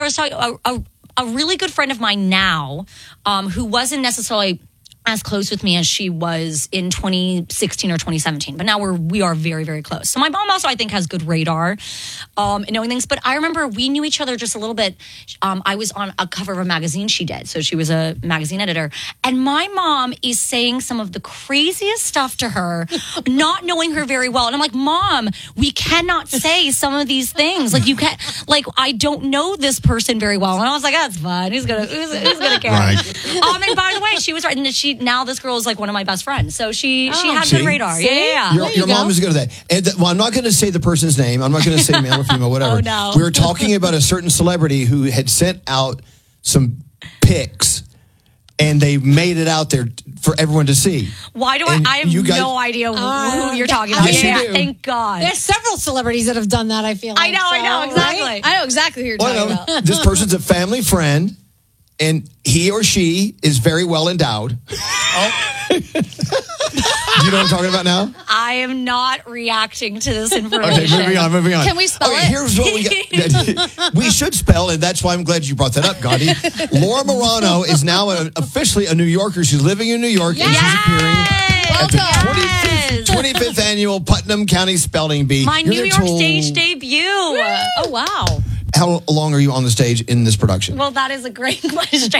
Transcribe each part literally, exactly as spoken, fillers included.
was talking a, a, a really good friend of mine now, um, who wasn't necessarily as close with me as she was in twenty sixteen or twenty seventeen. But now we're, we are very, very close. So my mom also, I think, has good radar um, in knowing things. But I remember we knew each other just a little bit. Um, I was on a cover of a magazine she did. So she was a magazine editor. And my mom is saying some of the craziest stuff to her, not knowing her very well. And I'm like, Mom, we cannot say some of these things. Like, you can't, like, I don't know this person very well. And I was like, that's fine. Who's going to, who's, who's going to care? Right. Um, and by the way, she was right. And she, now this girl is like one of my best friends. So she, Oh. she had See? good radar. See? Yeah, yeah, yeah. Your, There your you mom go. is good at that. And th- well, I'm not going to say the person's name. I'm not going to say male or female, whatever. Oh, no. We were talking about a certain celebrity who had sent out some pics, and they made it out there for everyone to see. Why do I, And I have you guys- no idea who, Uh, who you're talking about. Yes, you yeah, do. thank God. There's several celebrities that have done that, I feel like. I know, I know, so, exactly. right? I know exactly who you're Well, talking no, about. this person's a family friend, and he or she is very well endowed. You know what I'm talking about now? I am not reacting to this information. Okay, moving on, moving on. Can we spell okay, it? Here's what we got. We should spell, and that's why I'm glad you brought that up, Gandhi. Laura Marano is now a, officially a New Yorker. She's living in New York, and she's appearing at the Yes. twenty-fifth, twenty-fifth annual Putnam County Spelling Bee. My You're New there York till- stage debut. Oh, wow. How long are you on the stage in this production? Well, that is a great question.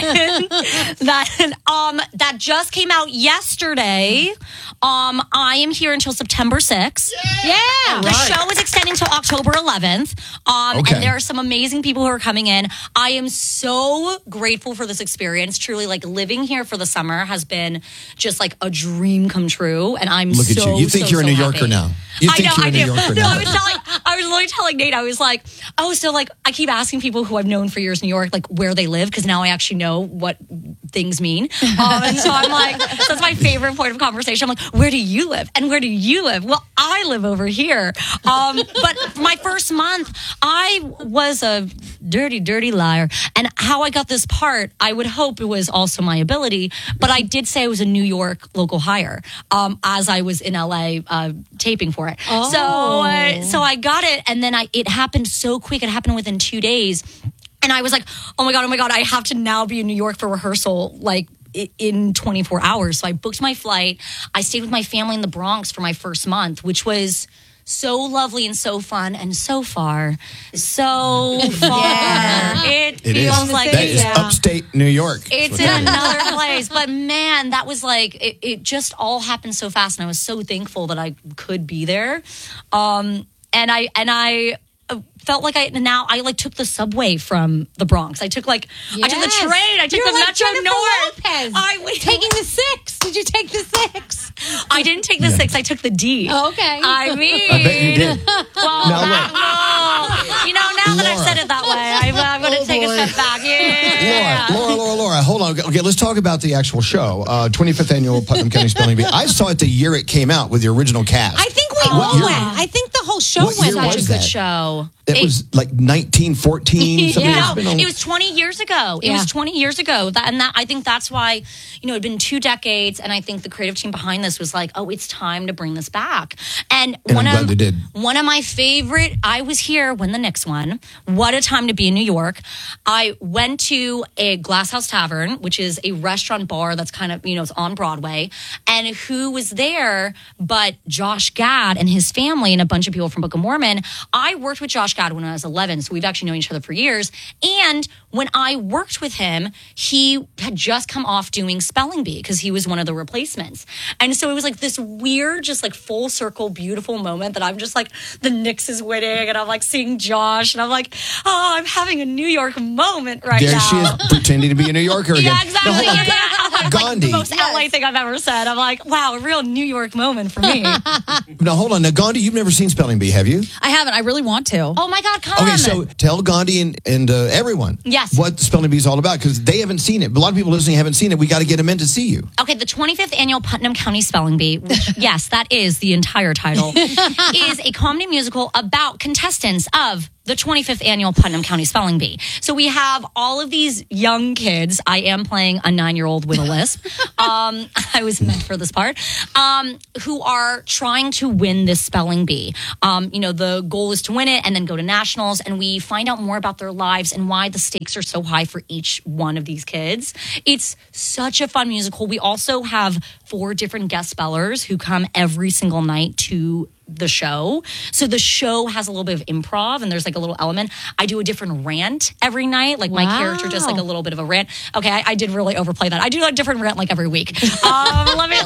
that um that just came out yesterday. Um, I am here until September sixth. Yeah. The Right. show is extending till October eleventh. Um, Okay. and there are some amazing people who are coming in. I am so grateful for this experience. Truly, like living here for the summer has been just like a dream come true. And I'm Look at so, you. You think so, you're a so New happy. Yorker now. You think I know, you're I a New do. Yorker No, now. I was telling, I was literally telling Nate, I was like, oh, so like, I keep asking people who I've known for years in New York, like where they live, because now I actually know what things mean. Um, and so I'm like, so that's my favorite point of conversation. I'm like, where do you live? And where do you live? Well, I live over here. Um, but my first month, I was a dirty, dirty liar. And how I got this part, I would hope it was also my ability, but I did say I was a New York local hire um, as I was in L A uh, taping for it. Oh. So, uh, so I got it, and then I it happened so quick. It happened within two days, and I was like, "Oh my god, oh my god! I have to now be in New York for rehearsal." Like i- in twenty-four hours. So I booked my flight. I stayed with my family in the Bronx for my first month, which was so lovely and so fun, and so far, so far. It, It is. feels like That is Yeah. upstate New York. it's That's what in that is. another place. But man, that was like, it, it just all happened so fast. And I was so thankful that I could be there. Um, and I, and I, felt like I now I like took the subway from the Bronx. I took like I took the Yes. train. I took You're the like Metro Jennifer North. Lopez. I we, Taking the six. Did you take the six? I didn't take the six. I took the D. Oh, okay. I mean, I bet you did. Well, Now that- well, you know, now that I've Laura. said it that way, I'm, I'm going to Oh, take boy. a step back. Yeah. Laura, Laura, Laura, Laura, hold on. Okay, let's talk about the actual show. Uh, twenty-fifth annual Putnam County Spelling Bee. I saw it the year it came out with the original cast. I think we What all year? went. I think the whole show What went. year Such was a good that? show. It It- was like nineteen fourteen. Something Yeah. that's been on- It was twenty years ago. It Yeah. was twenty years ago. That, and that I think that's why, you know, it had been two decades. And I think the creative team behind this was like, oh, it's time to bring this back. And, And one I'm glad of they did. one of my favorite, I was here when the Knicks won. What a time to be in New York. I went to a Glass House Tavern, which is a restaurant bar that's kind of, you know, it's on Broadway. And who was there but Josh Gad and his family and a bunch of people from Book of Mormon. I worked with Josh Gad when I was eleven, so we've actually known each other for years. And when I worked with him, he had just come off doing Spelling Bee because he was one of the replacements. And so it was like this weird, just like full circle, beautiful moment that I'm just like, the Knicks is winning, and I'm like seeing Josh, and I'm like, oh, I'm having a New York moment right There now. she is, pretending to be a New Yorker again. Yeah, exactly. Now, hold on. Yeah, yeah. I'm like, Gandhi. the most L A thing I've ever said. I'm like, wow, a real New York moment for me. Now, hold on. Now, Gandhi, you've never seen Spelling Bee, have you? I haven't. I really want to. Oh my God, come. Okay, so tell Gandhi and, and uh, everyone Yes. what Spelling Bee is all about, because they haven't seen it. A lot of people listening haven't seen it. We got to get them in to see you. Okay, the twenty-fifth annual Putnam County Spelling Bee, which, yes, that is the entire title, is a comedy musical about contestants of the the twenty-fifth annual Putnam County Spelling Bee. So we have all of these young kids. I am playing a nine-year-old with a lisp. um, I was meant for this part. Um, who are trying to win this spelling bee. Um, you know, the goal is to win it and then go to nationals, and we find out more about their lives and why the stakes are so high for each one of these kids. It's such a fun musical. We also have four different guest spellers who come every single night to the show. So the show has a little bit of improv, and there's like a little element. I do a different rant every night. Like my Wow. character does like a little bit of a rant. Okay, I, I did really overplay that. I do a different rant like every week. Um, let me,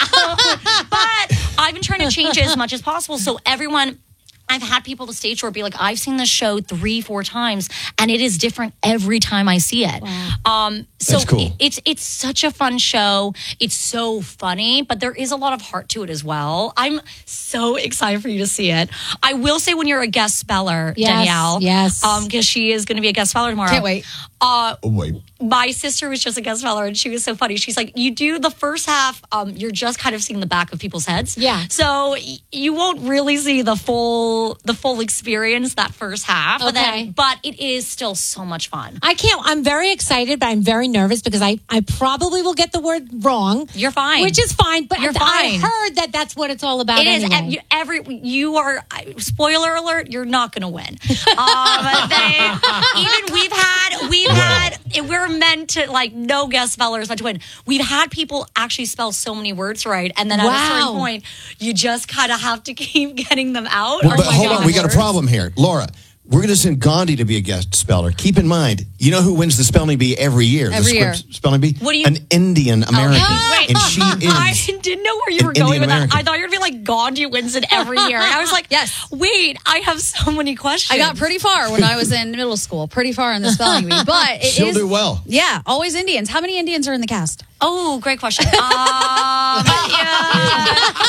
but I've been trying to change it as much as possible. So everyone, I've had people at the stage door be like, I've seen this show three, four times, and it is different every time I see it. Wow. Um, so That's cool. it- it's it's such a fun show. It's so funny, but there is a lot of heart to it as well. I'm so excited for you to see it. I will say, when you're a guest speller, Yes, Danielle, yes. um, because she is going to be a guest speller tomorrow. Can't wait. Uh, Oh, wait. my sister was just a guest speller, and she was so funny. She's like, you do the first half, um, you're just kind of seeing the back of people's heads. Yeah. So y- you won't really see the full the full experience that first half. But Okay. then, but it is still so much fun. I can't. I'm very excited, but I'm very nervous because I, I probably will get the word wrong. You're fine. Which is fine, but You're I fine. heard that that's what it's all about. It is anyway. and you, every you are. Spoiler alert: you're not going to win. Um, they, even we've had we've had we're meant to like no guest spellers not to win. We've had people actually spell so many words right, and then at a Wow. certain point, you just kind of have to keep getting them out. Well, Oh but my hold on, God. we got a problem here. Laura, we're going to send Gandhi to be a guest speller. Keep in mind, you know who wins the spelling bee every year? Every the year. Scripps spelling bee? What do you- An Indian American. Wait, and she I is. didn't know where you an were going Indian with that. American. I thought you were going to be like Gandhi wins it every year. And I was like, Yes. Wait, I have so many questions. I got pretty far when I was in middle school, pretty far in the spelling bee. But it She'll is- do well. Yeah, always Indians. How many Indians are in the cast? Oh, great question. Um, yeah.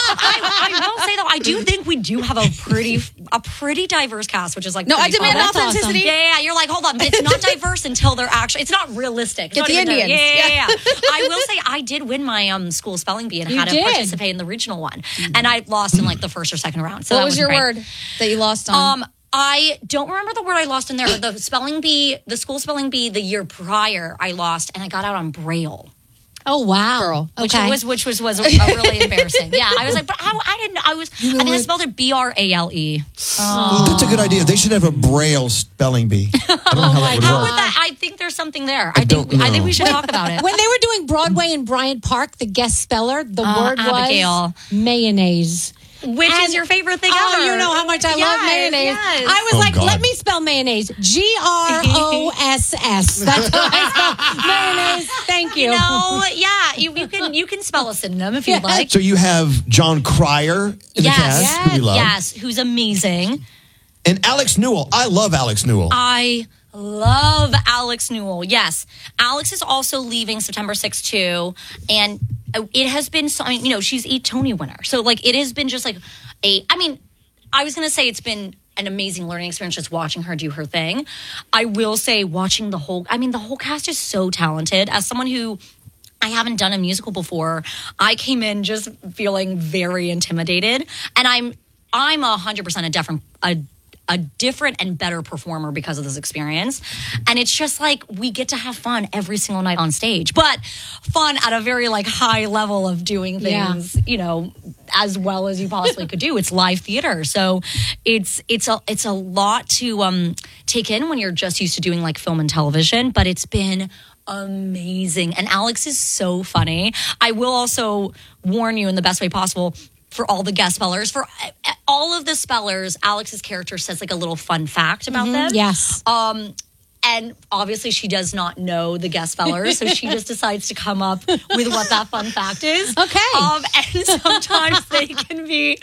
I, I will say though, I do think we do have a pretty, a pretty diverse cast, which is like No, I pretty demand fun. that's awesome. authenticity. Yeah, yeah, you're like, hold on, but it's not diverse until they're actually. It's not realistic. It's Get not the even there. Indians. Yeah, yeah, yeah. I will say, I did win my um school spelling bee and You had to did. participate in the regional one, and I lost in like the first or second round. So What that was your great. word that you lost on? Um, I don't remember the word I lost in there, but the spelling bee, the school spelling bee, the year prior, I lost, and I got out on Braille. Oh wow, Girl. Which okay. was which was was a, a really embarrassing. Yeah, I was like, but how, I didn't. I was. I think I spelled it B R A L E. That's a good idea. They should have a Braille spelling bee. I don't know how that would How work. would that? I think there's something there. I, don't think I think know. we should talk about it. When they were doing Broadway in Bryant Park, the guest speller, the Uh, word Abigail. was mayonnaise. Which And- is your favorite thing Oh, ever? you know how much I love Yes, mayonnaise. yes. I was Oh, like, God. let me spell mayonnaise. G R O S S. That's how I spell mayonnaise. Thank you. You know, yeah, you, you can you can spell a synonym if you'd like. So you have John Cryer in the Yes, cast, who we love, yes, who's amazing. and Alex Newell. I love Alex Newell. I love Alex Newell. Yes. Alex is also leaving September sixth too. And it has been so, I mean, you know, she's a Tony winner. So like it has been just like a, I mean, I was going to say it's been an amazing learning experience just watching her do her thing. I will say watching the whole, I mean, the whole cast is so talented. As someone who, I haven't done a musical before, I came in just feeling very intimidated. And I'm, I'm a hundred percent a different, a a different and better performer because of this experience. And it's just like we get to have fun every single night on stage, but fun at a very like high level of doing Yeah. things, you know, as well as you possibly could do. It's live theater. So it's it's a it's a lot to um take in when you're just used to doing like film and television, but it's been amazing. And Alex is so funny. I will also warn you in the best way possible for all the guest spellers, for all of the spellers, Alex's character says like a little fun fact about them. Yes. Um, and obviously she does not know the guest spellers, so she just decides to come up with what that fun fact is. Okay. Um, and sometimes they can be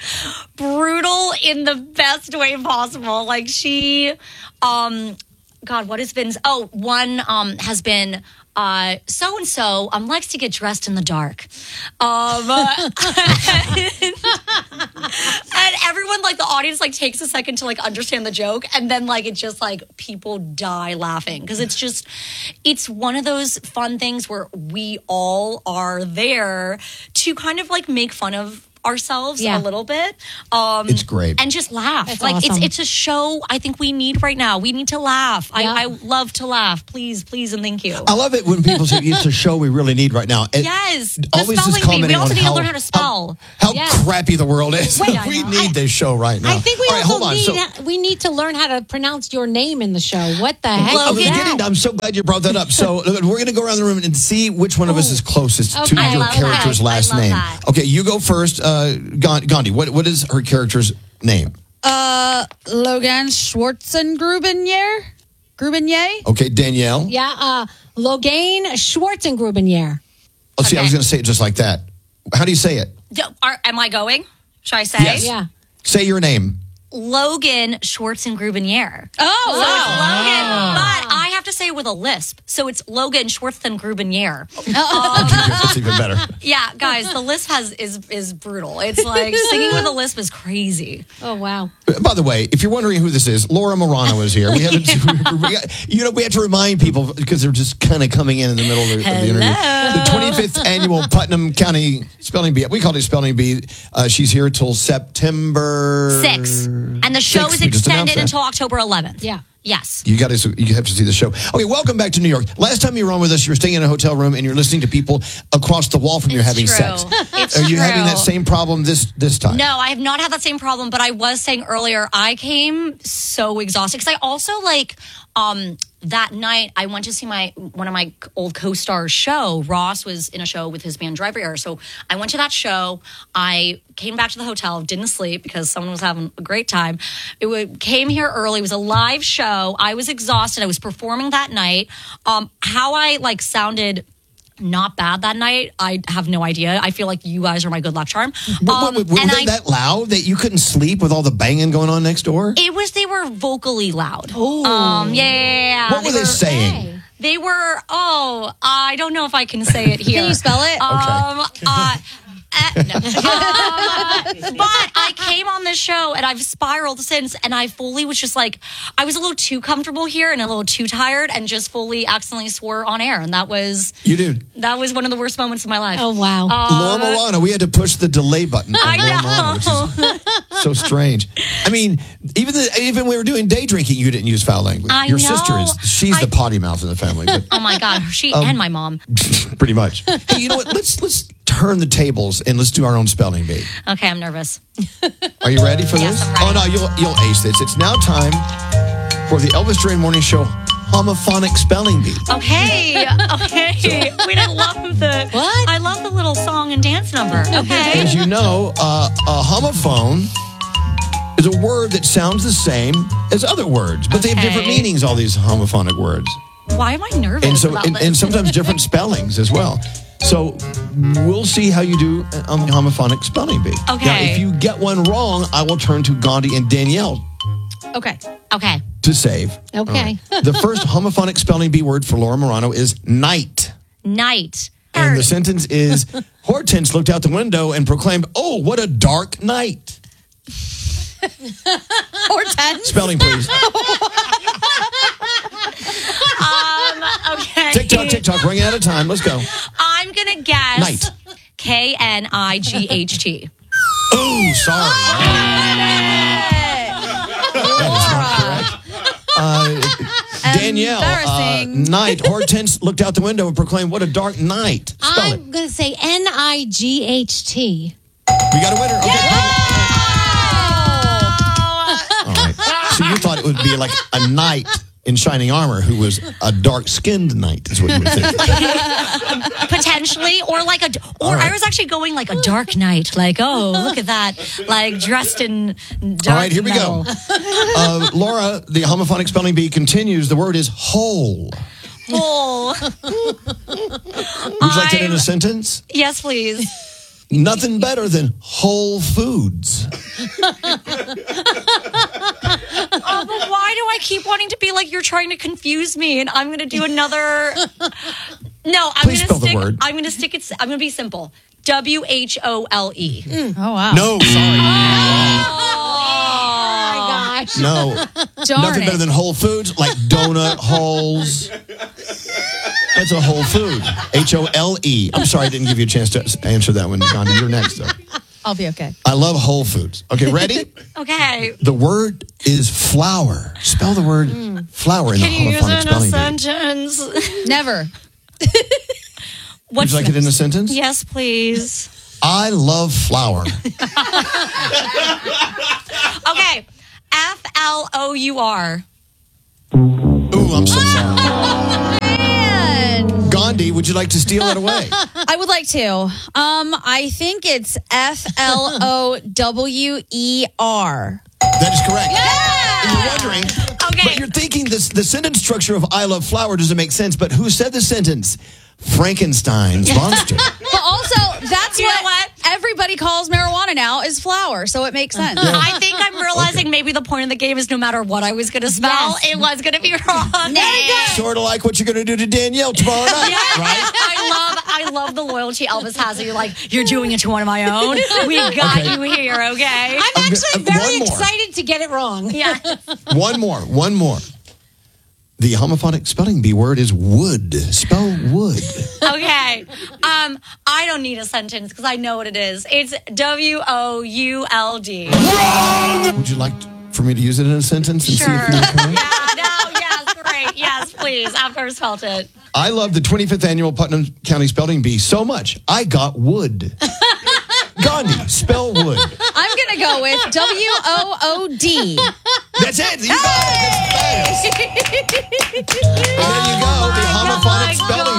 brutal in the best way possible. Like she, um, God, what has been? Oh, one um, has been uh, so and so um likes to get dressed in the dark, um, and everyone like the audience like takes a second to like understand the joke, and then like it just like people die laughing because it's just it's one of those fun things where we all are there to kind of like make fun of ourselves Yeah. a little bit. Um, It's great. and just laugh. That's like awesome. it's it's a show I think we need right now. We need to laugh. Yeah. I, I love to laugh. Please, please, and thank you. I love it when people say it's a show we really need right now. It- Yes, the always just spelling bee. We commenting also on need to how, learn how to spell. How, how Yeah. crappy the world is. Wait, I we know. need this show right now. I think we All right, also hold on. need So, we need to learn how to pronounce your name in the show. What the heck? I was is getting, that? I'm so glad you brought that up. So look, we're going to go around the room and see which one of us is closest Okay. to I your love character's that. last I love name. that. Okay, you go first. Uh, Gan- Gandhi, what, what is her character's name? Uh, Logan Schwarzengrubenier? Grubenier? Okay, Danielle. Yeah, uh, Logan Schwarzengrubenier. Oh, see, I was Okay. going to say it just like that. How do you say it? Do- are, am I going? Should I say? Yes. Yeah. Say your name. Logan Schwarzengrubenier. Oh, So wow. it's Logan, but I have to say it with a lisp. So it's Logan Schwarzengrubenier. That's even better. Yeah, guys, the lisp has is is brutal. It's like singing with a lisp is crazy. Oh, wow. By the way, if you're wondering who this is, Laura Morano is here. We haven't, we, you know, we have to remind people because they're just kind of coming in in the middle of the, of the interview. The twenty-fifth annual Putnam County Spelling Bee. We call it Spelling Bee. Uh, she's here till September Six. And the show Six. is We just announced extended that. until October eleventh. Yeah. Yes. You got to. You have to see the show. Okay, welcome back to New York. Last time you were on with us, you were staying in a hotel room and you're listening to people across the wall from you It's having true. sex. It's Are you true. having that same problem this this time? No, I have not had that same problem, but I was saying earlier, I came so exhausted because I also like um that night I went to see my one of my old co-stars show. Ross was in a show with his band Driver Error. So I went to that show. I came back to the hotel, didn't sleep because someone was having a great time. It would, came here early. It was a live show. I was exhausted. I was performing that night. Um, how I like sounded not bad that night, I have no idea. I feel like you guys are my good luck charm. Were, Um, were, were and they I- that loud that you couldn't sleep with all the banging going on next door? It was they were vocally loud. Um, yeah, yeah, yeah, yeah. What were they saying? Hey. They were. Oh, I don't know if I can say it here. Can you spell it? Um, uh, uh, no. Um, but I came on this show and I've spiraled since, and I fully was just like, I was a little too comfortable here and a little too tired, and just fully accidentally swore on air, and that was You did. that was one of the worst moments of my life. Oh, wow. Laura Morano, we had to push the delay button. on I Laura Morano, which is so strange. I mean, even the, even when we were doing day drinking, you didn't use foul language. I Your know. sister is she's I- the potty mouth in the family, but Oh my god, she Um, and my mom. pretty much. Hey, you know what? Let's let's turn the tables and let's do our own spelling bee. Okay, I'm nervous. Are you ready for Yes, this? I'm ready. Oh no, you'll you'll ace this. It's now time for the Elvis Duran Morning Show homophonic spelling bee. Okay, okay. Wait, I love the What? I love the little song and dance number. Okay. As you know, uh, a homophone is a word that sounds the same as other words, but they have different Okay. meanings. All these homophonic words. Why am I nervous and so about and, this? and sometimes different spellings as well. So we'll see how you do on the homophonic spelling bee. Okay. Now, if you get one wrong, I will turn to Gandhi and Danielle Okay. Okay. to save. Okay. All right. The first homophonic spelling bee word for Laura Morano is night. Night. And the sentence is Hortense looked out the window and proclaimed, "Oh, what a dark night." Hortense. Spelling, please. Um, okay. TikTok, TikTok, running out of time. Let's go. I'm gonna guess Night. K N I G H T. Oh, sorry. That is not correct. Uh, Danielle, uh, Embarrassing. night. Hortense looked out the window and proclaimed, "What a dark night." Spell it. I'm going to say N I G H T. We got a winner. Okay. All right. So you thought it would be like a knight in shining armor who was a dark-skinned knight, is what you were thinking. Potentially, or like a, or All right. I was actually going like a dark night. Like, oh, look at that, like dressed in dark All right, here we metal. go. Uh, Laura, the homophonic spelling bee continues. The word is whole. Oh, Would you like that in a I'm- sentence? yes, please. Nothing better than Whole Foods. Oh, but why do I keep wanting to be like you're trying to confuse me, and I'm going to do another? No, I'm Please going spell to the stick. word. I'm going to stick it. I'm going to be simple. W H O L E. Oh, wow. No, sorry. Oh, my gosh. No. Darn Nothing it. better than Whole Foods, like donut holes. That's a whole food. H O L E. I'm sorry I didn't give you a chance to answer that one, Gandhi. You're next, though. I'll be okay. I love Whole Foods. Okay, ready? Okay. The word is flower. Spell the word flower in Can the you use homophonic it in a spelling bee. sentence? Never. Would What's you like it in a sentence? Yes, please. I love flour. Okay. F L O U R. Ooh, I'm so sorry. Man. Gandhi, would you like to steal it away? I would like to. Um, I think it's F L O W E R. That is correct. And you're wondering, Okay. but you're thinking this, the sentence structure of I love flour doesn't make sense, but who said the sentence? Frankenstein's monster. But also, that's You know what, what? everybody calls marijuana now is flour, so it makes sense. I think I'm realizing maybe the point of the game is no matter what I was going to spell, Yes. it was going to be wrong. Sort of like what you're going to do to Danielle tomorrow night, Yeah. right? I love I love the loyalty Elvis has. You're like, you're doing it to one of my own. We got Okay. you here, okay? I'm I'm actually go- uh, very one more. excited to get it wrong. Yeah. One more, one more. The homophonic spelling bee word is wood. Spell wood. Okay. Um, I don't need a sentence because I know what it is. It's W O U L D. Would you like for me to use it in a sentence and Sure. see if you're correct? Yeah, no, yes, great. Yes, please. After I've spelled it. I love the twenty-fifth annual Putnam County Spelling Bee so much. I got wood. Gandhi, spell wood. I'm going to go with W O O D. That's it. You got it. That's fast. And there you go, the homophonic spelling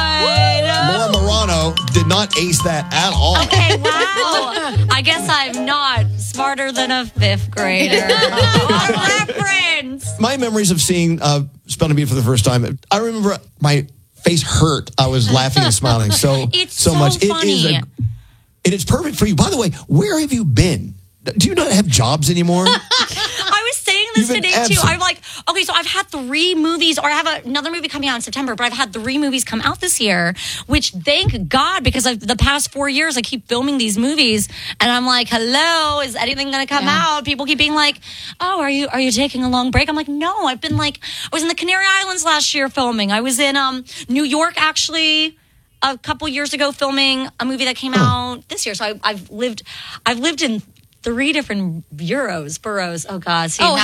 bee. Laura Morano did not ace that at all. Okay, wow. I guess I'm not smarter than a fifth grader. What a reference. My memories of seeing uh, spelling bee for the first time, I remember my face hurt. I was laughing and smiling so It's so, so much. It funny. is a, and it's perfect for you. By the way, where have you been? Do you not have jobs anymore? I was saying this You've been today too. absent. I'm like, okay, so I've had three movies, or I have another movie coming out in September, but I've had three movies come out this year, which thank God, because of the past four years, I keep filming these movies, and I'm like, hello, is anything going to come Yeah. out? People keep being like, oh, are you are you taking a long break? I'm like, no, I've been like, I was in the Canary Islands last year filming. I was in um New York actually a couple years ago filming a movie that came out this year. So I, I've lived, I've lived in three different bureaus, boroughs. Oh God, see Oh, now.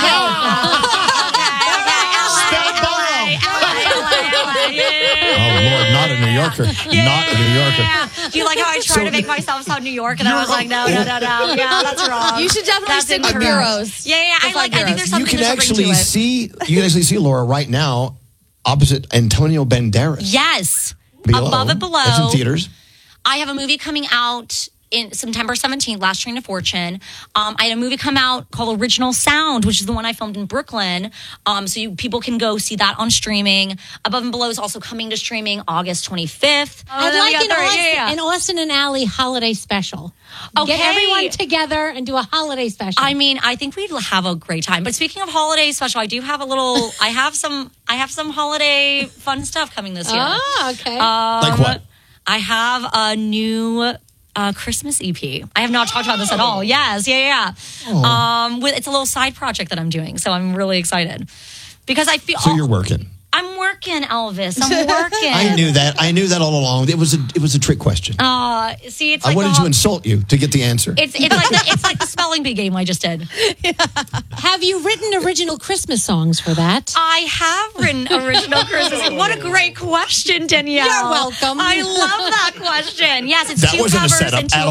hell. Okay, okay, L A, L A, L A, yeah. Oh, Lord, not a New Yorker. Not a New Yorker. Yeah. Do you like how I tried So- to make myself sound New York, and I was like, no, no, no, no, yeah, that's wrong. You should definitely That's stick to incorrect. bureaus. Yeah, yeah. I Define like. I think bureaus. there's You something can to bring actually to it. see, you can actually see Laura right now opposite Antonio Banderas. Yes, Below. above and below. That's in theaters. I have a movie coming out in September seventeenth, Last Train to Fortune. Um, I had a movie come out called Original Sound, which is the one I filmed in Brooklyn. Um, so you, people can go see that on streaming. Above and Below is also coming to streaming August twenty-fifth. I'd then we like got an the- Austin, yeah, yeah. an Austin and Alley holiday special. Okay. Get everyone together and do a holiday special. I mean, I think we'd have a great time. But speaking of holiday special, I do have a little. I have some. I have some holiday fun stuff coming this year. Oh, okay. Like what? I have a new uh, Christmas E P. I have not talked about this at all. Yes, yeah, yeah. Um, with, it's a little side project that I'm doing, so I'm really excited because I feel. So you're working. I'm working, Elvis. I'm working. I knew that. I knew that all along. It was a it was a trick question. Uh, see, it's I like wanted the, to insult you to get the answer. It's it's like the, it's like the spelling bee game I just did. Have you written original Christmas songs for that? I have written original Christmas. What a great question, Danielle. You're welcome. I love that question. Yes, it's That two wasn't a covers setup and two at all.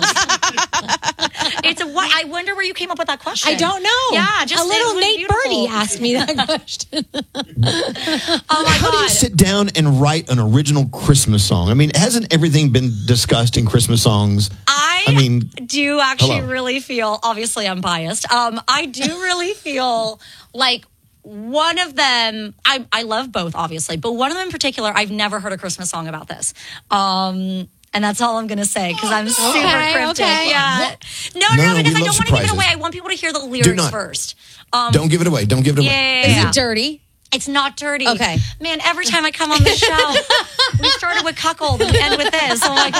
originals. It's a what? I wonder where you came up with that question. I don't know. Yeah, just a little it was Nate beautiful. Birdie asked me that question. Oh my How do you god. sit down and write an original Christmas song? I mean, hasn't everything been discussed in Christmas songs? I, I mean, do actually hello. really feel. Obviously, I'm biased. Um, I do really feel like one of them. I I love both, obviously, but one of them in particular, I've never heard a Christmas song about this. Um. And that's all I'm going to say because I'm super Okay, cryptic. okay. Yeah. No, No, no, no, we because I love don't want to give it surprises. away. I want people to hear the lyrics not. first. Um, Don't give it away. Don't give it away. yeah, yeah, Is yeah. it dirty? It's not dirty. Okay. Man, every time I come on the show, we started with cuckold and we end with this. Oh my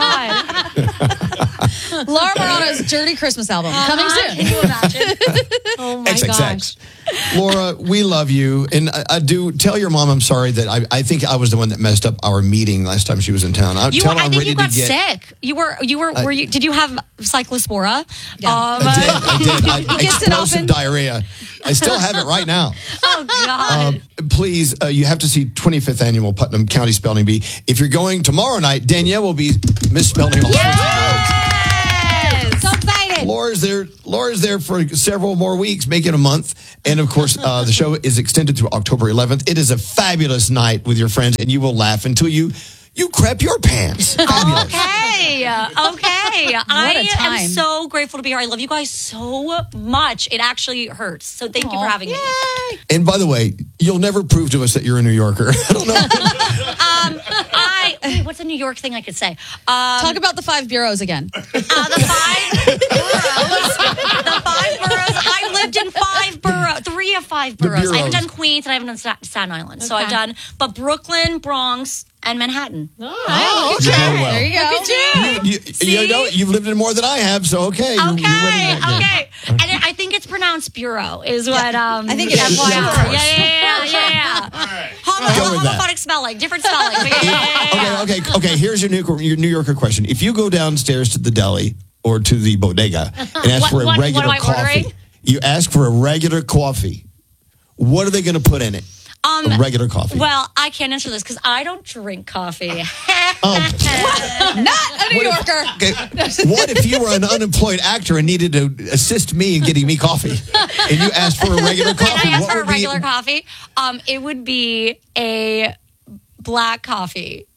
God. Laura Morano's Dirty Christmas album coming Can soon. you imagine? Oh my X X gosh. X. Laura, we love you. And I, I do tell your mom I'm sorry that I, I think I was the one that messed up our meeting last time she was in town. I'll You tell were, her I I'm think ready you got to get. sick. You were, you were, were you, did you have cyclospora? Yeah. Um, I did. I did. I, He gets it explosive often. diarrhea. I still have it right now. oh, God. Um, please, uh, you have to see twenty-fifth Annual Putnam County Spelling Bee. If you're going tomorrow night, Danielle will be misspelling all sorts of words. So excited. Laura's there. Laura's there for several more weeks, make it a month. And of course, uh, the show is extended through October eleventh. It is a fabulous night with your friends, and you will laugh until you you crap your pants. Fabulous. Okay. Okay. I time. am so grateful to be here. I love you guys so much. It actually hurts. So thank you for Aw. having me. And by the way, you'll never prove to us that you're a New Yorker. I don't know. Um, I, wait, what's a New York thing I could say? Um, Talk about the five bureaus again. Uh, the five boroughs. The five boroughs. I lived in five boroughs, three of five boroughs. I haven't bureaus. done Queens and I haven't done Sta- Staten Island. So Okay. I've done, but Brooklyn, Bronx, and Manhattan. All right. You're doing well. There you go. Look at you. You, you know, you've lived in more than I have, so okay. You're, Okay, you're winning that game. okay. And it, I think it's pronounced bureau, is what um, I think it is. F Y I. Yeah, of Yeah, course. yeah, yeah, yeah, yeah. yeah. Homo, Go with that. homophonic spelling, different spelling. But yeah, yeah, yeah, yeah. Okay, okay, okay. Here's your New, your New Yorker question. If you go downstairs to the deli or to the bodega and ask What- for a what- what regular am I coffee, ordering? you ask for a regular coffee. What are they going to put in it? Um, a regular coffee. Well, I can't answer this because I don't drink coffee. Um, Not a New Yorker. okay, what if you were an unemployed actor and needed to assist me in getting me coffee, and you asked for a regular coffee? I asked what for a would regular be? coffee. Um, it would be a black coffee.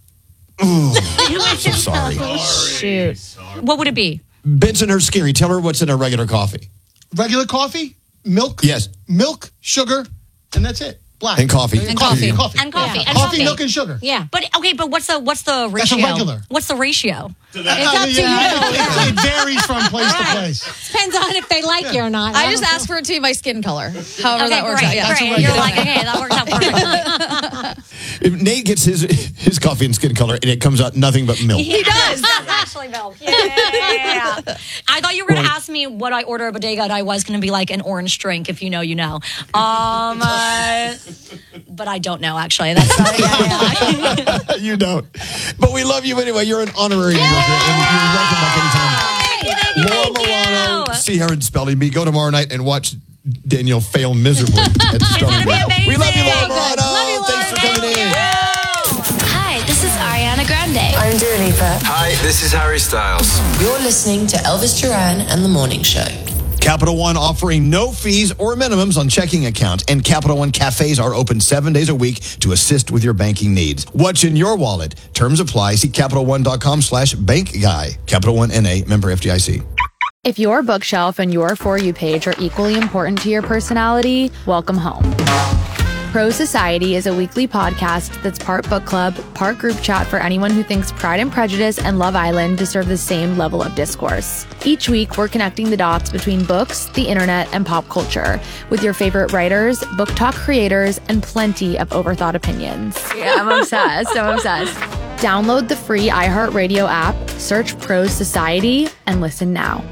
I'm so sorry. Shoot. What would it be? Benson or Scary, tell her what's in a regular coffee. Regular coffee, milk, Yes. milk, sugar, and that's it. Black And coffee. And And coffee, coffee. coffee, And coffee. Yeah. And coffee, coffee. milk, and sugar. Yeah. But okay, but what's the what's the ratio? That's a regular. What's the ratio? It's up to Yeah, you. it, it varies from place to place. Depends on if they like you or not. I just asked for it to be my skin color. However Okay, that works great, out. Yeah. great. You're like, okay, that works out perfectly. If Nate gets his his coffee in skin color, and it comes out nothing but milk. He does. That's actually milk. Yeah, yeah, yeah, yeah. I thought you were going to ask me what I order at bodega, and I was going to be like an orange drink. If you know, you know. Um, uh, but I don't know actually. That's uh, yeah, yeah. You don't. But we love you anyway. You're an honorary New Yorker, and you're welcome back anytime. Thank you, thank you, Laura thank Morano, you. see her in Spelling Bee. Go tomorrow night and watch Danielle fail miserably at Spelling gonna Bee. be We love you, Laura amazing. Morano. Love you, Laura. Thanks for coming in. Hi, this is Ariana Grande. I'm Dua Lipa. Hi, this is Harry Styles. You're listening to Elvis Duran and The Morning Show. Capital One offering no fees or minimums on checking accounts, and Capital One cafes are open seven days a week to assist with your banking needs. What's in your wallet? Terms apply. See CapitalOne.com slash bank guy. Capital One N A, member F D I C. If your bookshelf and your For You page are equally important to your personality, welcome home. Pro Society is a weekly podcast that's part book club, part group chat for anyone who thinks Pride and Prejudice and Love Island deserve the same level of discourse. Each week, we're connecting the dots between books, the internet, and pop culture with your favorite writers, book talk creators, and plenty of overthought opinions. Yeah, I'm obsessed. I'm obsessed. Download the free iHeartRadio app, search Pros Society, and listen now.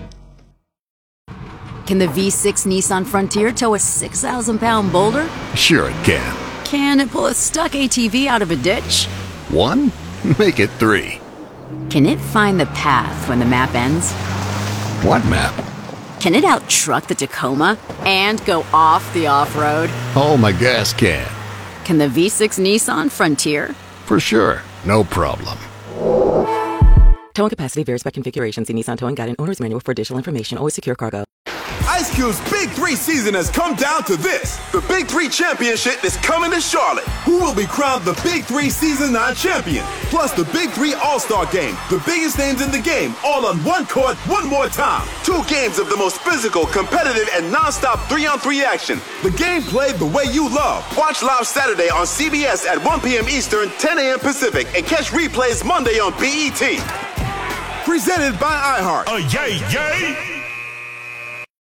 Can the V six Nissan Frontier tow a six thousand pound boulder? Sure it can. Can it pull a stuck A T V out of a ditch? One? Make it three. Can it find the path when the map ends? What map? Can it out-truck the Tacoma and go off the off-road? Oh, my gas can. Can the V six Nissan Frontier? For sure. No problem. Towing capacity varies by configuration. See Nissan Towing Guide and Owner's Manual for additional information. Always secure cargo. Ice Cube's Big Three season has come down to this. The Big Three Championship is coming to Charlotte. Who will be crowned the Big Three Season nine champion? Plus the Big Three All-Star Game. The biggest names in the game, all on one court, one more time. Two games of the most physical, competitive, and non-stop three-on-three action. The game played the way you love. Watch live Saturday on C B S at one p.m. Eastern, ten a.m. Pacific, and catch replays Monday on B E T. Presented by iHeart. Uh, yay, yay!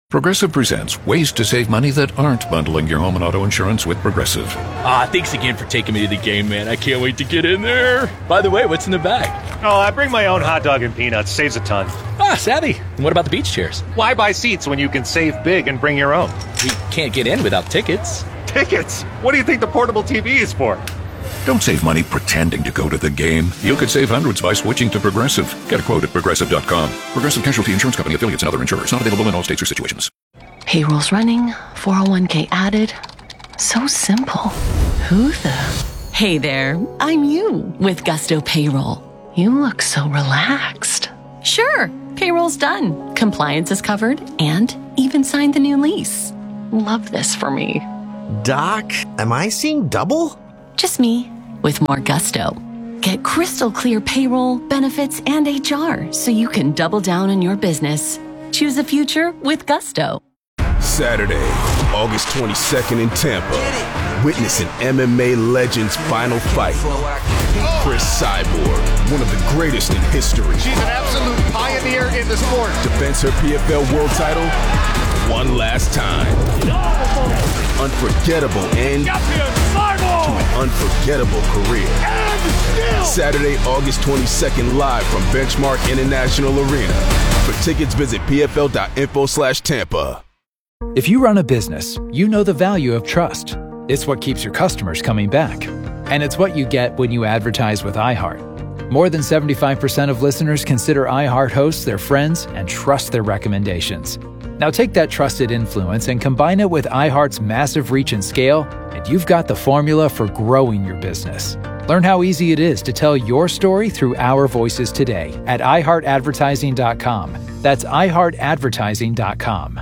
Progressive presents ways to save money that aren't bundling your home and auto insurance with Progressive. Ah, thanks again for taking me to the game, man. I can't wait to get in there. By the way, what's in the bag? Oh, I bring my own hot dog and peanuts. Saves a ton. Ah, savvy. And what about the beach chairs? Why buy seats when you can save big and bring your own? We can't get in without tickets. Tickets? What do you think the portable T V is for? Don't save money pretending to go to the game. You could save hundreds by switching to Progressive. Get a quote at progressive dot com. Progressive Casualty Insurance Company, affiliates, and other insurers. Not available in all states or situations. Payroll's running, four oh one k added. So simple. Who the? Hey there, I'm you with Gusto Payroll. You look so relaxed. Sure, payroll's done. Compliance is covered and even signed the new lease. Love this for me. Doc, am I seeing double? Just me with more gusto. Get crystal clear payroll, benefits, and H R so you can double down on your business. Choose a future with Gusto. Saturday, August twenty-second in Tampa. Witness an M M A legend's final fight. Chris Cyborg, one of the greatest in history. She's an absolute pioneer in the sport. Defends her P F L world title one last time. Unforgettable end to an unforgettable career. Saturday, August twenty-second, live from Benchmark International Arena. For tickets, visit p f l dot info slash Tampa. If you run a business, you know the value of trust. It's what keeps your customers coming back. And it's what you get when you advertise with iHeart. More than seventy-five percent of listeners consider iHeart hosts their friends and trust their recommendations. Now take that trusted influence and combine it with iHeart's massive reach and scale, and you've got the formula for growing your business. Learn how easy it is to tell your story through our voices today at i heart advertising dot com. That's i heart advertising dot com.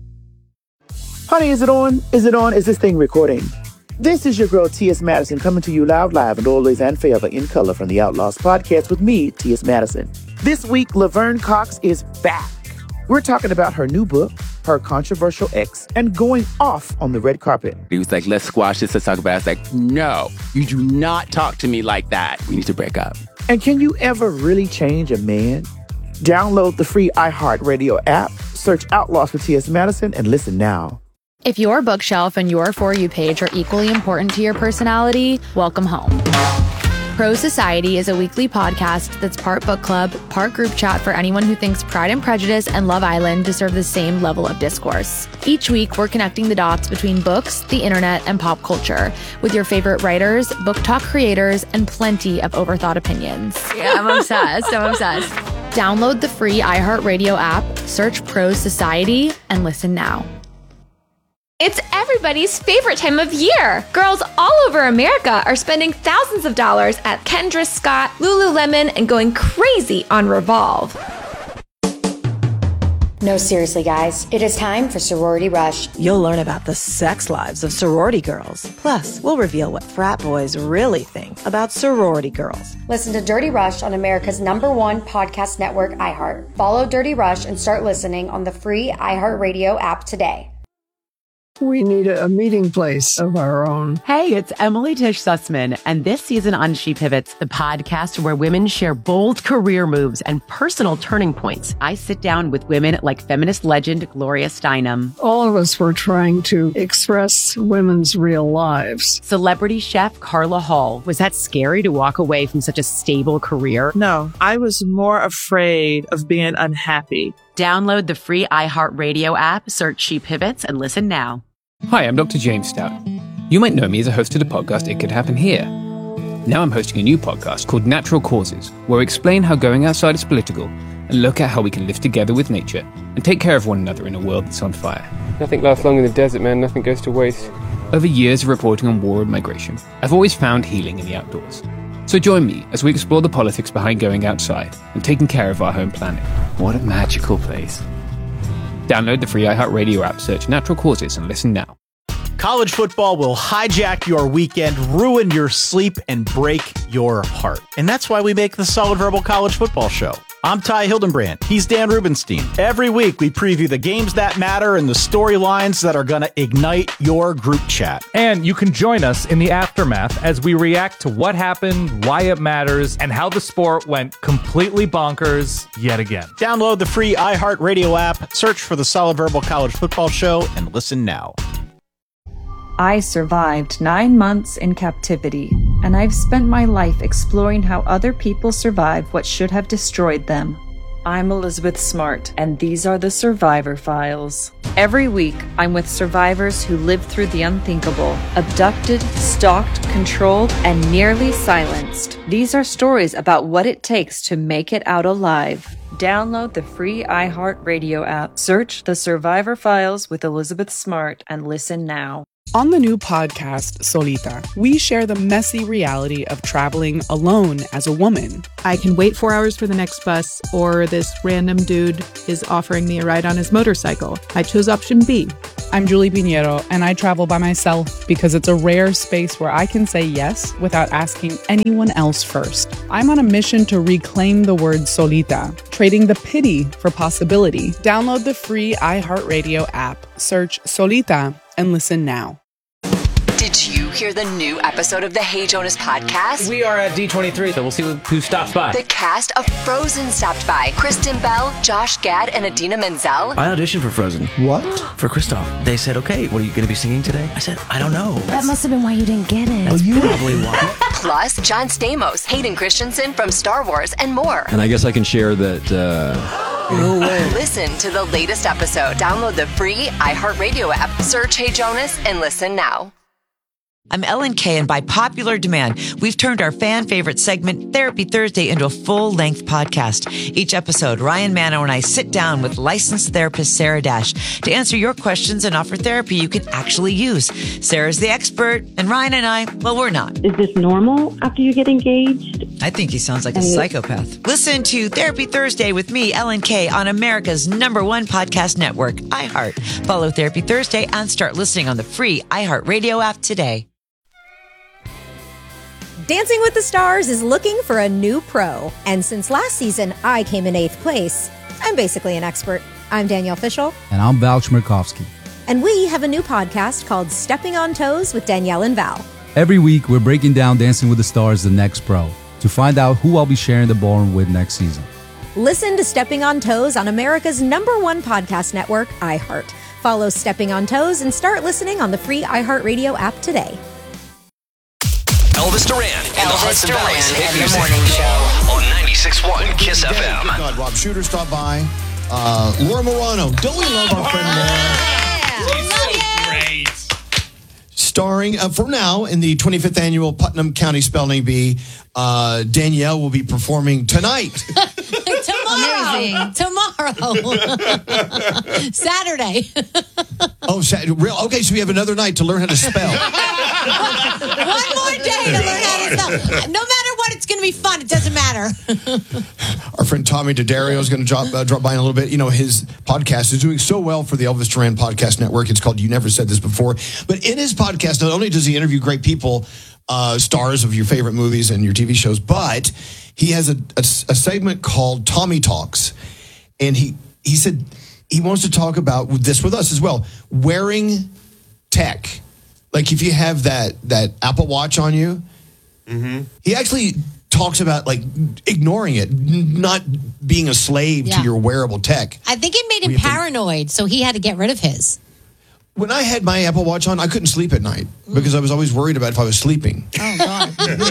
Honey, is it on? Is it on? Is this thing recording? This is your girl, T S. Madison, coming to you loud, live, and always and forever in color from the Outlaws podcast with me, T S. Madison. This week, Laverne Cox is back. We're talking about her new book, her controversial ex, and going off on the red carpet. He was like, let's squash this, let's talk about it. I was like, no, you do not talk to me like that. We need to break up. And can you ever really change a man? Download the free iHeartRadio app, search Outlaws for T S. Madison, and listen now. If your bookshelf and your For You page are equally important to your personality, welcome home. Pro Society is a weekly podcast that's part book club, part group chat for anyone who thinks Pride and Prejudice and Love Island deserve the same level of discourse. Each week, we're connecting the dots between books, the internet, and pop culture with your favorite writers, book talk creators, and plenty of overthought opinions. Yeah, I'm obsessed. I'm obsessed. Download the free iHeartRadio app, search Pro Society, and listen now. It's everybody's favorite time of year. Girls all over America are spending thousands of dollars at Kendra Scott, Lululemon, and going crazy on Revolve. No, seriously, guys. It is time for Sorority Rush. You'll learn about the sex lives of sorority girls. Plus, we'll reveal what frat boys really think about sorority girls. Listen to Dirty Rush on America's number one podcast network, iHeart. Follow Dirty Rush and start listening on the free iHeartRadio app today. We need a, a meeting place of our own. Hey, it's Emily Tish Sussman, and this season on She Pivots, the podcast where women share bold career moves and personal turning points. I sit down with women like feminist legend Gloria Steinem. All of us were trying to express women's real lives. Celebrity chef Carla Hall. Was that scary to walk away from such a stable career? No, I was more afraid of being unhappy. Download the free iHeartRadio app, search She Pivots, and listen now. Hi, I'm Doctor James Stout. You might know me as a host of the podcast It Could Happen Here. Now I'm hosting a new podcast called Natural Causes, where I explain how going outside is political and look at how we can live together with nature and take care of one another in a world that's on fire. Nothing lasts long in the desert, man. Nothing goes to waste. Over years of reporting on war and migration, I've always found healing in the outdoors. So join me as we explore the politics behind going outside and taking care of our home planet. What a magical place. Download the free iHeartRadio app, search Natural Causes, and listen now. College football will hijack your weekend, ruin your sleep, and break your heart. And that's why we make the Solid Verbal College Football Show. I'm Ty Hildenbrand. He's Dan Rubenstein. Every week, we preview the games that matter and the storylines that are going to ignite your group chat. And you can join us in the aftermath as we react to what happened, why it matters, and how the sport went completely bonkers yet again. Download the free iHeartRadio app, search for the Solid Verbal College Football Show, and listen now. I survived nine months in captivity, and I've spent my life exploring how other people survived what should have destroyed them. I'm Elizabeth Smart, and these are the Survivor Files. Every week, I'm with survivors who lived through the unthinkable, abducted, stalked, controlled, and nearly silenced. These are stories about what it takes to make it out alive. Download the free iHeartRadio app, search The Survivor Files with Elizabeth Smart, and listen now. On the new podcast, Solita, we share the messy reality of traveling alone as a woman. I can wait four hours for the next bus, or this random dude is offering me a ride on his motorcycle. I chose option B. I'm Julie Pinheiro, and I travel by myself because it's a rare space where I can say yes without asking anyone else first. I'm on a mission to reclaim the word solita, trading the pity for possibility. Download the free iHeartRadio app, search Solita, and listen now. Did you hear the new episode of the Hey Jonas podcast? We are at D twenty-three, so we'll see who stops by. The cast of Frozen stopped by. Kristen Bell, Josh Gad, and Adina Menzel. I auditioned for Frozen. What? For Kristoff. They said, okay, what are you going to be singing today? I said, I don't know. That must have been why you didn't get it. That's oh, probably why. Plus, John Stamos, Hayden Christensen from Star Wars, and more. And I guess I can share that... Uh... No way. Listen to the latest episode. Download the free iHeartRadio app. Search Hey Jonas and listen now. I'm Ellen Kay, and by popular demand, we've turned our fan favorite segment, Therapy Thursday, into a full-length podcast. Each episode, Ryan Mano and I sit down with licensed therapist Sarah Dash to answer your questions and offer therapy you can actually use. Sarah's the expert, and Ryan and I, well, we're not. Is this normal after you get engaged? I think he sounds like a psychopath. Listen to Therapy Thursday with me, Ellen Kay, on America's number one podcast network, iHeart. Follow Therapy Thursday and start listening on the free iHeartRadio app today. Dancing with the Stars is looking for a new pro. And since last season, I came in eighth place. I'm basically an expert. I'm Danielle Fishel. And I'm Val Chmerkovsky. And we have a new podcast called Stepping on Toes with Danielle and Val. Every week, we're breaking down Dancing with the Stars, the next pro, to find out who I'll be sharing the ballroom with next season. Listen to Stepping on Toes on America's number one podcast network, iHeart. Follow Stepping on Toes and start listening on the free iHeartRadio app today. Elvis Duran and Elvis the Hudson Duran Valley's hit and the music Morning Show on ninety-six point one Kiss F M. Good God, Rob Shooter stopped by. Uh, Laura Morano. Don't we love our friend Laura? She's so great. Starring, uh, for now, in the twenty-fifth annual Putnam County Spelling Bee, uh, Danielle will be performing tonight. Tomorrow. Tomorrow. Saturday. Oh, Saturday. Real? Okay, so we have another night to learn how to spell. One more day to learn how to spell. No matter what, it's going to be fun. It doesn't matter. Our friend Tommy D'Addario is going to drop, uh, drop by in a little bit. You know, his podcast is doing so well for the Elvis Duran Podcast Network. It's called You Never Said This Before. But in his podcast, not only does he interview great people, uh, stars of your favorite movies and your T V shows, but he has a, a, a segment called Tommy Talks. And he, he said he wants to talk about this with us as well. Wearing tech. Like if you have that, that Apple Watch on you, mm-hmm. he actually talks about like ignoring it, not being a slave Yeah. to your wearable tech. I think it made him paranoid, so he had to get rid of his. When I had my Apple Watch on, I couldn't sleep at night because I was always worried about if I was sleeping. Oh, God.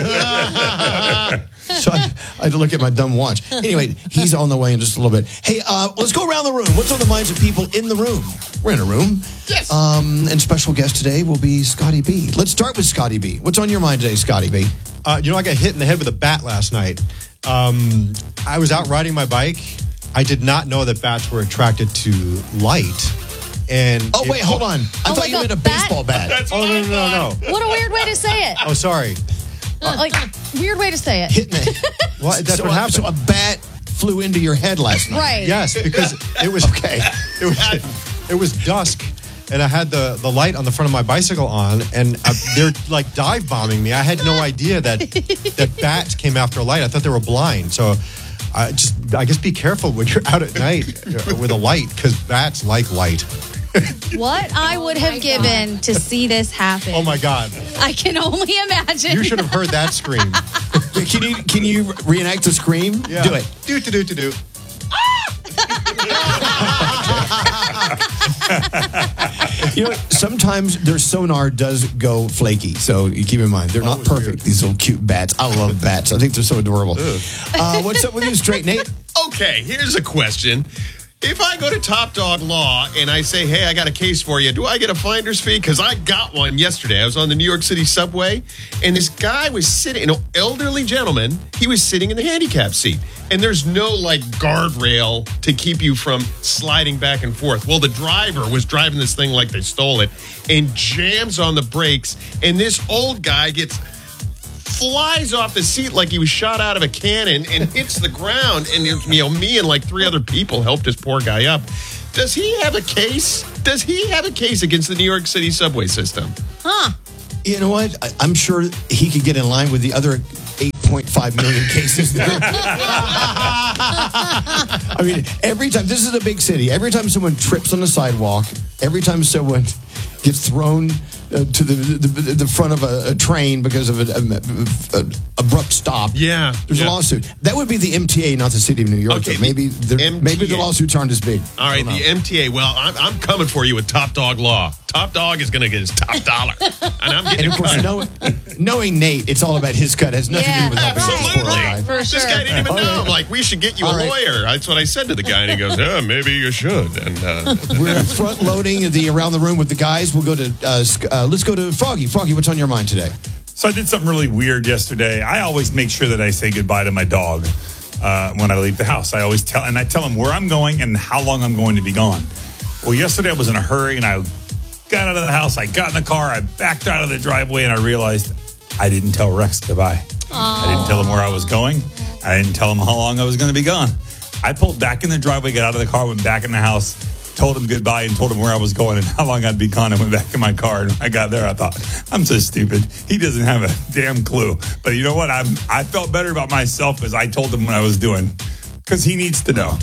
So I, I had to look at my dumb watch. Anyway, he's on the way in just a little bit. Hey, uh, let's go around the room. What's on the minds of people in the room? We're in a room. Yes. Um, and special guest today will be Scotty B. Let's start with Scotty B. What's on your mind today, Scotty B? Uh, you know, I got hit in the head with a bat last night. Um, I was out riding my bike. I did not know that bats were attracted to light. And oh, wait, it, hold on. I oh thought you meant a baseball bat. That's oh, no, no, no, no. What a weird way to say it. Oh, sorry. Uh, like, weird way to say it. Hitting it. Well, that's so, what happened. So a bat flew into your head last night. Right. Yes, because it was okay. It was it was dusk, and I had the, the light on the front of my bicycle on, and uh, they're like dive bombing me. I had no idea that that bats came after a light. I thought they were blind. So I just, I guess, be careful when you're out at night with a light, because bats like light. What I would have given to see this happen. Oh my God! I can only imagine. You should have heard that scream. Can you can you reenact the scream? Yeah. Do it. Do to do to do. You know, sometimes their sonar does go flaky, so you keep in mind they're not perfect. Weird. These little cute bats. I love bats. I think they're so adorable. Uh, what's up with you, Straight Nate? Okay, here's a question. If I go to Top Dog Law and I say, hey, I got a case for you, do I get a finder's fee? Because I got one yesterday. I was on the New York City subway, and this guy was sitting, an elderly gentleman, he was sitting in the handicap seat. And there's no, like, guardrail to keep you from sliding back and forth. Well, the driver was driving this thing like they stole it and jams on the brakes, and this old guy gets... flies off the seat like he was shot out of a cannon and hits the ground. And, you know, me and like three other people helped this poor guy up. Does he have a case? Does he have a case against the New York City subway system? Huh. You know what? I, I'm sure he could get in line with the other eight point five million cases there. I mean, every time, this is a big city, every time someone trips on the sidewalk, every time someone gets thrown uh, to the, the the front of a, a train because of an abrupt stop. Yeah, there's yeah. a lawsuit. That would be the M T A, not the city of New York. Okay, maybe the, maybe the lawsuits aren't as big. All right, the M T A. Well, I'm, I'm coming for you with Top Dog Law. Top Dog is going to get his top dollar, and I'm getting. And of course, knowing, knowing Nate, it's all about his cut. It has nothing yeah, to do with helping absolutely. this poor guy. For this sure. guy didn't even All know. right. Like, we should get you All a right. lawyer. That's what I said to the guy, and he goes, "Yeah, maybe you should." And uh, we're front loading the around the room with the guys. We'll go to uh, uh, let's go to Froggy. Froggy, what's on your mind today? So I did something really weird yesterday. I always make sure that I say goodbye to my dog uh, when I leave the house. I always tell, and I tell him where I'm going and how long I'm going to be gone. Well, yesterday I was in a hurry and I got out of the house. I got in the car. I backed out of the driveway and I realized I didn't tell Rex goodbye. Aww. I didn't tell him where I was going. I didn't tell him how long I was going to be gone. I pulled back in the driveway, got out of the car, went back in the house, told him goodbye and told him where I was going and how long I'd be gone, and went back in my car. And when I got there, I thought, I'm so stupid. He doesn't have a damn clue. But you know what? I I felt better about myself as I told him what I was doing, because he needs to know.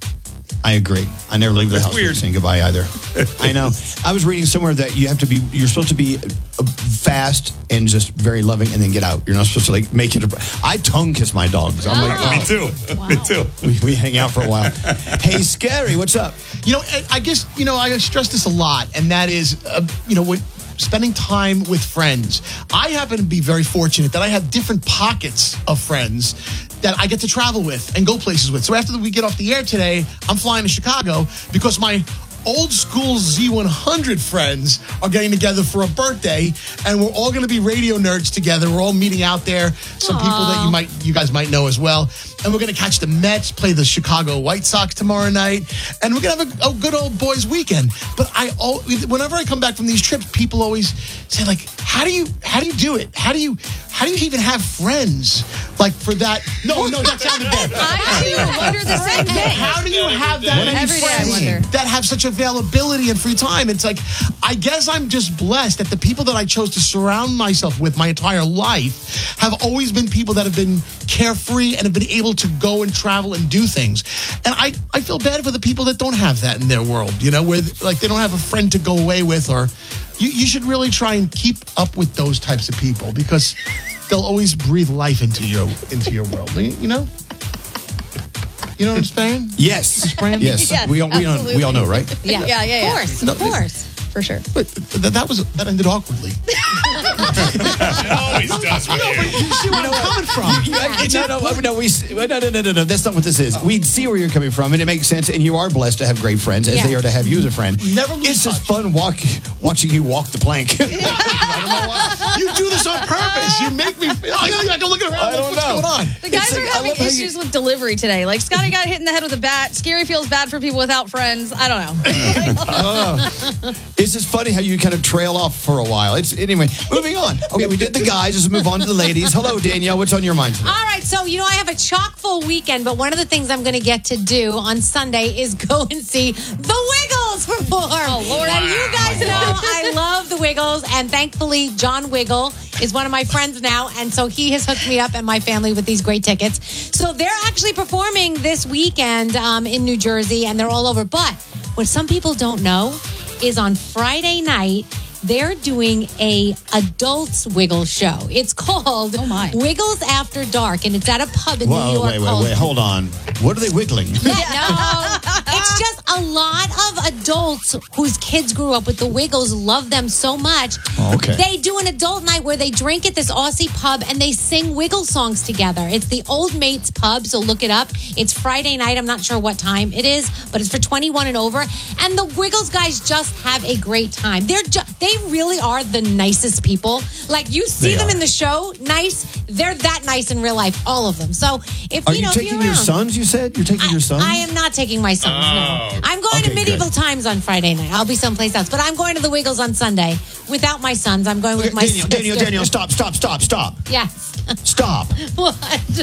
I agree. I never leave the That's house weird. without saying goodbye either. I know. I was reading somewhere that you have to be, you're supposed to be uh, fast and just very loving and then get out. You're not supposed to like make it. A, I tongue kiss my dogs. I'm like, oh. Me too. Wow. Me too. We, we hang out for a while. Hey, Scary, what's up? You know, I guess, you know, I stress this a lot, and that is, uh, you know, when spending time with friends. I happen to be very fortunate that I have different pockets of friends that I get to travel with and go places with. So after we get off the air today, I'm flying to Chicago because my old school Z one hundred friends are getting together for a birthday, and we're all going to be radio nerds together. We're all meeting out there. Some Aww. people that you might, you guys might know as well. And we're going to catch the Mets, play the Chicago White Sox tomorrow night, and we're going to have a, a good old boys weekend. But I, whenever I come back from these trips, people always say, like, "How do you, how do you do it? How do you, how do you even have friends like for that?" No, no, that sounded bad. I too wonder the same thing. How do you have that many Every day I wonder. friends that have such availability and free time? It's like, I guess I'm just blessed that the people that I chose to surround myself with my entire life have always been people that have been carefree and have been able to go and travel and do things. And I, I feel bad for the people that don't have that in their world, you know, where like they don't have a friend to go away with, or you, you should really try and keep up with those types of people because they'll always breathe life into your into your world. You know? You know what I'm saying? Yes. Yes. Yeah, we all we all, we all know, right? Yeah, yeah, yeah. Of course, No, of course. For sure. But that, that was that ended awkwardly. it always does with No, but you. you see where I'm coming from. no, no, no, we, no, no, no, no, no. That's not what this is. We see where you're coming from, and it makes sense. And you are blessed to have great friends, as Yeah. they are to have you as a friend. Never lose It's just touch. fun walk, watching you walk the plank. I don't know why. You do this on purpose. You make me feel. I gotta go looking around. I don't What's know. going on? The guys It's are like, I having love how you- issues with delivery today. Like Scotty got hit in the head with a bat. Scary feels bad for people without friends. I don't know. Uh, it's just funny how you kind of trail off for a while. It's anyway. Moving on. Okay, we did the guys. Let's move on to the ladies. Hello, Danielle. What's on your mind today? All right, so, you know, I have a chock full weekend, but one of the things I'm going to get to do on Sunday is go and see The Wiggles for form. Oh, Lord. Now, you guys know I love the Wiggles, and thankfully, John Wiggle is one of my friends now, and so he has hooked me up and my family with these great tickets. So they're actually performing this weekend um, in New Jersey, and they're all over. But what some people don't know is on Friday night, they're doing a adults Wiggle show. It's called oh my. Wiggles After Dark, and it's at a pub in Whoa, New York. wait, wait, called wait. Hold on. What are they wiggling? Yeah, no. It's just a lot of adults whose kids grew up with the Wiggles love them so much. Oh, okay. They do an adult night where they drink at this Aussie pub and they sing Wiggle songs together. It's the Old Mates Pub, so look it up. It's Friday night. I'm not sure what time it is, but it's for twenty-one and over. And the Wiggles guys just have a great time. They're ju- they really are the nicest people. Like, you see They them are. in the show, nice. They're that nice in real life, all of them. So if Are you you know, if taking you're your around- sons, you said? You're taking your sons? I am not taking my sons, no. I'm going Okay, to Medieval good. Times on Friday night. I'll be someplace else. But I'm going to the Wiggles on Sunday without my sons. I'm going with my Daniel, sister. Daniel, Daniel, stop, stop, stop, stop. Yes. Stop. What?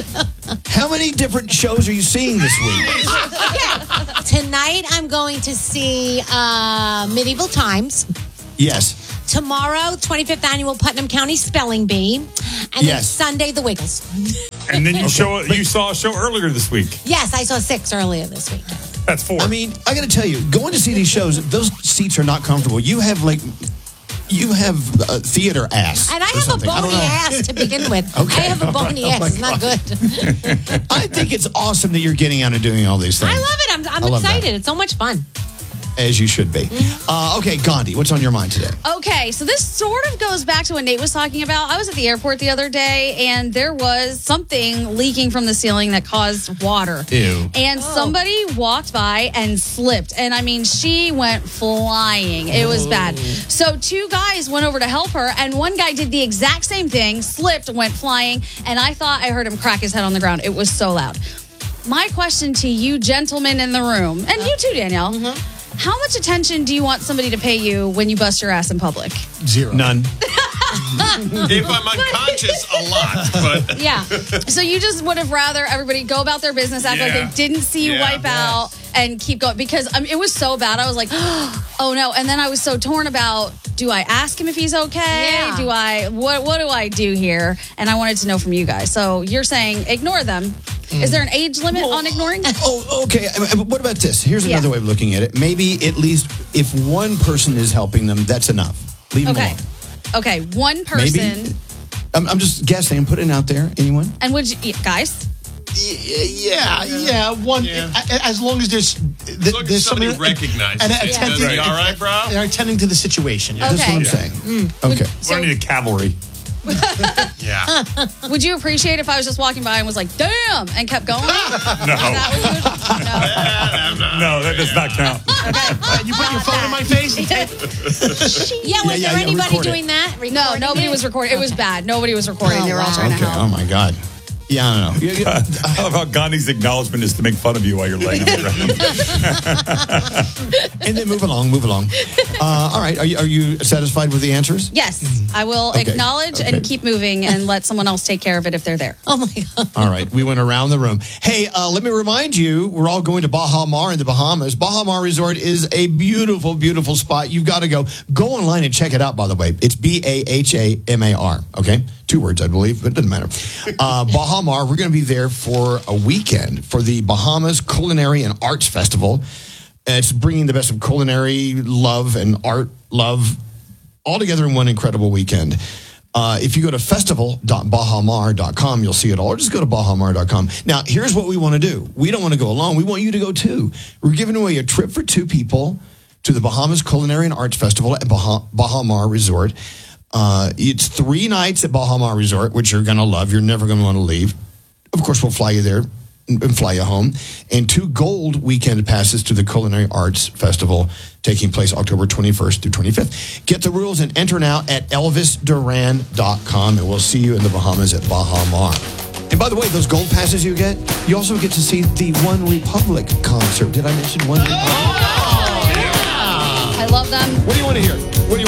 How many different shows are you seeing this week? Okay. Tonight I'm going to see uh, Medieval Times. Yes. Tomorrow, twenty-fifth Annual Putnam County Spelling Bee. And then Yes. Sunday, the Wiggles. And then you show you saw a show earlier this week. Yes, I saw six earlier this week. That's four. I mean, I got to tell you, going to see these shows, those seats are not comfortable. You have like, you have uh, theater ass. And I or have a something. I don't bony know. ass to begin with. Okay. I have a All bony right. Oh, ass. my It's not good. I think it's awesome that you're getting out and doing all these things. I love it. I'm, I'm I love that. excited. It's so much fun. As you should be. Uh, okay, Gandhi, what's on your mind today? Okay, so this sort of goes back to what Nate was talking about. I was at the airport the other day, and there was something leaking from the ceiling that caused water. Ew. And somebody walked by and slipped. And I mean, she went flying. It was bad. So two guys went over to help her, and one guy did the exact same thing, slipped, went flying, and I thought I heard him crack his head on the ground. It was so loud. My question to you gentlemen in the room, and you too, Danielle, how much attention do you want somebody to pay you when you bust your ass in public? Zero. None. If I'm unconscious, a lot. But Yeah. So you just would have rather everybody go about their business, act like Yeah. they didn't see you Yeah. wipe out, and keep going. Because um, it was so bad. I was like, oh no. And then I was so torn about, do I ask him if he's okay? Yeah. Do I, what, what do I do here? And I wanted to know from you guys. So you're saying ignore them. Is there an age limit on ignoring? Oh, okay. I mean, what about this? Here's Yeah. another way of looking at it. Maybe at least if one person is helping them, that's enough. Leave them Okay. alone. Okay. One person. Maybe. I'm, I'm just guessing. I'm putting it out there. Anyone? And would you, guys? Yeah, yeah. One, a- as long as there's, th- long as there's somebody somebody recognizes and it. attending, Right. All right, bro? They're attending to the situation. Yeah. That's what I'm saying. Okay. We're gonna need a cavalry. Yeah. Would you appreciate if I was just walking by and was like, damn, and kept going? No. No, that does not count. You put your phone in my face? Yeah, was Yeah, yeah, there yeah, anybody record it. doing that? No, Recording nobody it? was recording. It was bad. Nobody was recording. They were all trying to Okay. help. Oh, my God. Yeah, I don't know. You- you- I love how Gandhi's acknowledgement is to make fun of you while you're laying on the ground. and then move along, move along. Uh, all right. Are you, are you satisfied with the answers? Yes, I will Okay, acknowledge okay. and keep moving and let someone else take care of it if they're there. Oh, my God. All right, we went around the room. Hey, uh, let me remind you, we're all going to Baha Mar in the Bahamas. Baha Mar Resort is a beautiful, beautiful spot. You've got to go. Go online and check it out, by the way. It's B A H A M A R, okay? Two words, I believe, but it doesn't matter. Uh, Baha Mar, we're going to be there for a weekend for the Bahamas Culinary and Arts Festival. It's bringing the best of culinary love and art love all together in one incredible weekend. Uh, if you go to festival dot bahamar dot com, you'll see it all. Or just go to bahamar dot com. Now, here's what we want to do. We don't want to go alone. We want you to go too. We're giving away a trip for two people to the Bahamas Culinary and Arts Festival at Baha, Baha Mar Resort. Uh, it's three nights at Baha Mar Resort, which you're going to love. You're never going to want to leave. Of course, we'll fly you there and fly you home. And two gold weekend passes to the Culinary Arts Festival taking place October twenty-first through twenty-fifth. Get the rules and enter now at elvis duran dot com, and we'll see you in the Bahamas at Baha Mar. And by the way, those gold passes you get, you also get to see the One Republic concert. Did I mention One Republic? I love them. What do you want to hear? What do you